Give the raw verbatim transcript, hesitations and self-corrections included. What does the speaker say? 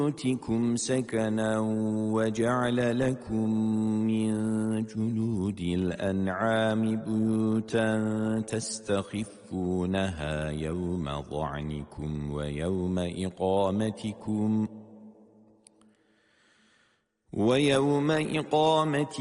بيوتكم سكنا وجعل لكم من جلود الأنعام بيوتا تستخفونها يوم ظعنكم ويوم إقامتكم ويوم إقامتكم